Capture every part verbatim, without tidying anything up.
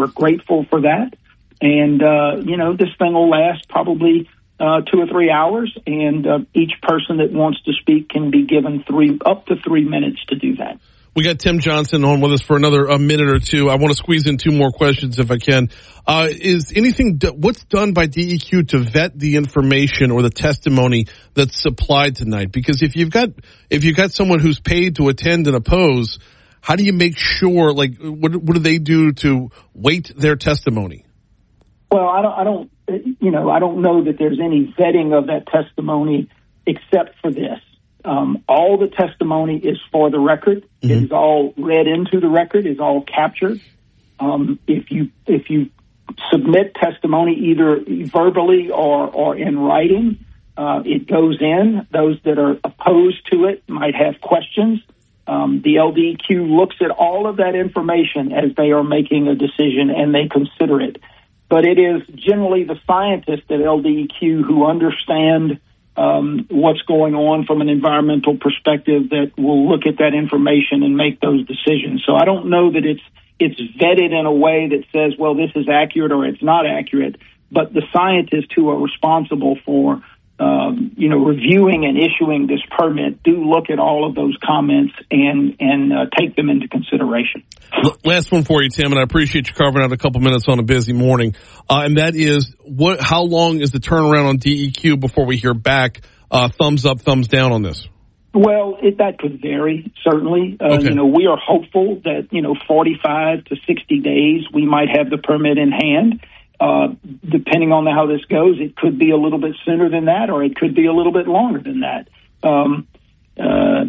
We're grateful for that. And, uh, you know, this thing will last probably uh, two or three hours, and uh, each person that wants to speak can be given three up to three minutes to do that. We got Tim Johnson on with us for another a minute or two. I want to squeeze in two more questions if I can. Uh, is anything, what's done by D E Q to vet the information or the testimony that's supplied tonight? Because if you've got, if you've got someone who's paid to attend and oppose, how do you make sure, like, what, what do they do to weight their testimony? Well, I don't, I don't, you know, I don't know that there's any vetting of that testimony except for this. Um, all the testimony is for the record. Mm-hmm. It is all read into the record. It's all captured. Um, if you if you submit testimony either verbally or, or in writing, uh, it goes in. Those that are opposed to it might have questions. Um, the L D E Q looks at all of that information as they are making a decision, and they consider it. But it is generally the scientists at L D E Q who understand Um, what's going on from an environmental perspective that will look at that information and make those decisions. So I don't know that it's it's vetted in a way that says, well, this is accurate or it's not accurate, but the scientists who are responsible for, um, you know, reviewing and issuing this permit do look at all of those comments and, and uh, take them into consideration. Last one for you, Tim, and I appreciate you carving out a couple minutes on a busy morning. Uh, and that is, what? How long is the turnaround on D E Q before we hear back uh, thumbs up, thumbs down on this? Well, it, that could vary, certainly. Uh, okay. You know, we are hopeful that, you know, forty-five to sixty days we might have the permit in hand. Uh, depending on how this goes, it could be a little bit sooner than that, or it could be a little bit longer than that. Um, uh,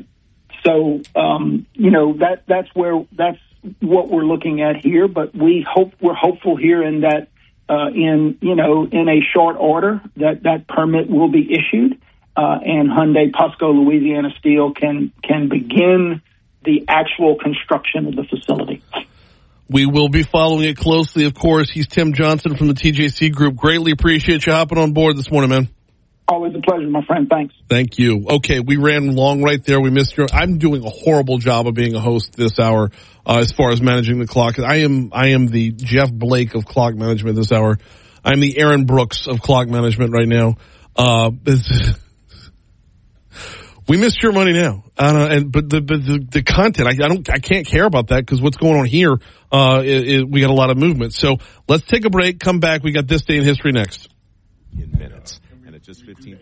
so, um, you know, that that's where that's what we're looking at here. But we hope we're hopeful here in that uh, in you know in a short order that that permit will be issued, uh, and Hyundai POSCO Louisiana Steel can can begin the actual construction of the facility. We will be following it closely, of course. He's Tim Johnson from the T J C Group. Greatly appreciate you hopping on board this morning, man. Always a pleasure, my friend. Thanks. Thank you. Okay, we ran long right there. We missed your. I'm doing a horrible job of being a host this hour uh, as far as managing the clock. I am I am the Jeff Blake of clock management this hour. I'm the Aaron Brooks of clock management right now. Uh, we missed your money now, uh, and but the, but the the content I, I don't I can't care about that because what's going on here. Uh, it, it, we got a lot of movement. So let's take a break. Come back. We got This Day in History next. In minutes, and at just fifteen.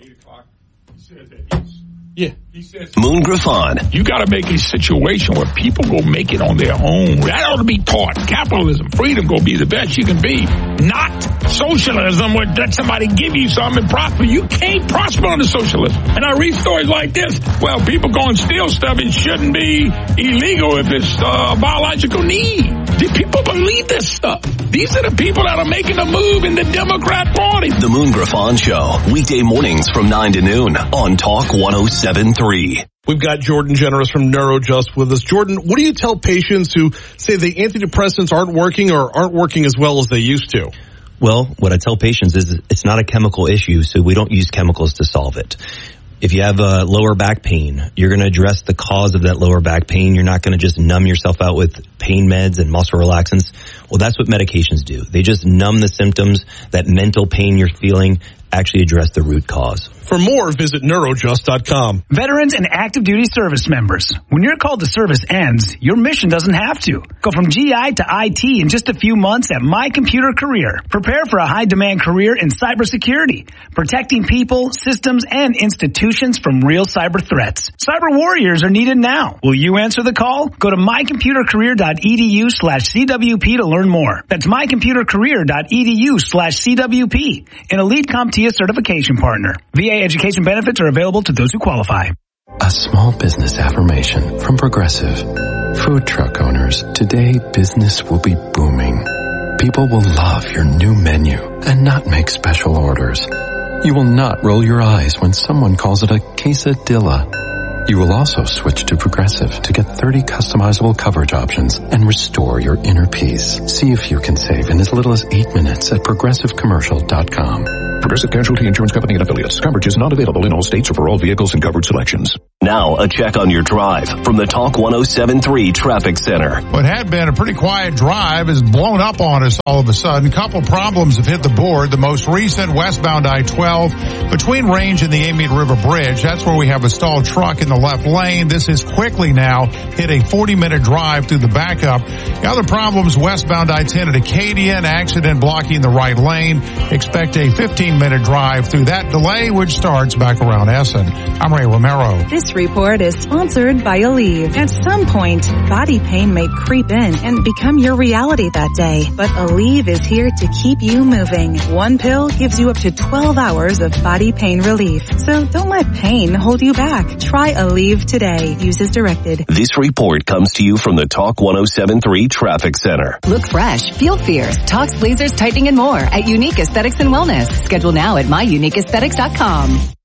Yeah. Moon Griffon. You got to make a situation where people go make it on their own. That ought to be taught. Capitalism, freedom, go be the best you can be. Not socialism where let somebody give you something and prosper. You can't prosper under socialism. And I read stories like this. Well, people go and steal stuff. It shouldn't be illegal if it's uh, a biological need. Do people believe this stuff? These are the people that are making the move in the Democrat Party. The Moon Griffon Show. Weekday mornings from nine to noon on Talk one oh seven point three. We've got Jordan Generous from NeuroJust with us. Jordan, what do you tell patients who say the antidepressants aren't working or aren't working as well as they used to? Well, what I tell patients is it's not a chemical issue, so we don't use chemicals to solve it. If you have a lower back pain, you're going to address the cause of that lower back pain. You're not going to just numb yourself out with pain meds and muscle relaxants. Well, that's what medications do. They just numb the symptoms. That mental pain you're feeling actually address the root cause. For more, visit neurojust dot com. Veterans and active duty service members. When your call to service ends, your mission doesn't have to. Go from G I to I T in just a few months at My Computer Career. Prepare for a high-demand career in cybersecurity, protecting people, systems, and institutions from real cyber threats. Cyber warriors are needed now. Will you answer the call? Go to mycomputercareer.edu slash CWP to learn more. That's mycomputercareer.edu slash CWP, an Elite CompTIA certification partner. V A education benefits are available to those who qualify. A small business affirmation from Progressive. Food truck owners, today business will be booming. People will love your new menu and not make special orders. You will not roll your eyes when someone calls it a quesadilla. You will also switch to Progressive to get thirty customizable coverage options and restore your inner peace. See if you can save in as little as eight minutes at progressive commercial dot com. Progressive Casualty Insurance Company and Affiliates. Coverage is not available in all states or for all vehicles and covered selections. Now, a check on your drive from the Talk one oh seven point three Traffic Center. What had been a pretty quiet drive is blown up on us all of a sudden. A couple problems have hit the board. The most recent, westbound I twelve between Range and the Amite River Bridge. That's where we have a stalled truck in the left lane. This is quickly now hit a forty-minute drive through the backup. The other problems, westbound I ten at Acadia, an accident blocking the right lane. Expect a fifteen-minute drive through that delay, which starts back around Essen. I'm Ray Romero. This report is sponsored by Aleve. At some point, body pain may creep in and become your reality that day. But Aleve is here to keep you moving. One pill gives you up to twelve hours of body pain relief. So don't let pain hold you back. Try Aleve today. Use as directed. This report comes to you from the Talk one oh seven point three Traffic Center. Look fresh, feel fierce. Talks lasers, tightening, and more at Unique Aesthetics and Wellness. Schedule now at my unique aesthetics dot com.